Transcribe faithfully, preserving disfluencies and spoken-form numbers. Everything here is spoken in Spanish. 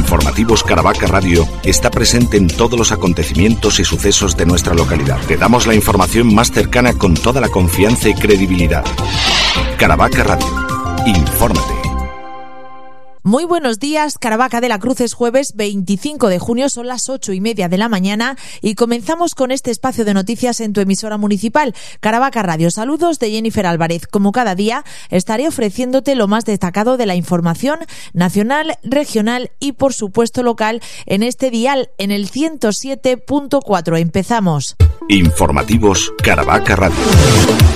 Informativos Caravaca Radio está presente en todos los acontecimientos y sucesos de nuestra localidad. Te damos la información más cercana con toda la confianza y credibilidad. Caravaca Radio. Infórmate. Muy buenos días, Caravaca de la Cruz. Es jueves veinticinco de junio, son las ocho y media de la mañana y comenzamos con este espacio de noticias en tu emisora municipal, Caravaca Radio. Saludos de Jennifer Álvarez. Como cada día, estaré ofreciéndote lo más destacado de la información nacional, regional y, por supuesto, local en este dial, en el ciento siete punto cuatro. Empezamos. Informativos Caravaca Radio.